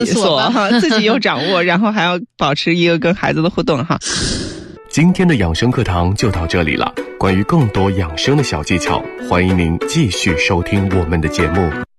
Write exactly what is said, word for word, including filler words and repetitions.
索哈，自己有掌握，然后还要保持一个跟孩子的互动哈。 今天的养生课堂就到这里了，关于更多养生的小技巧，欢迎您继续收听我们的节目。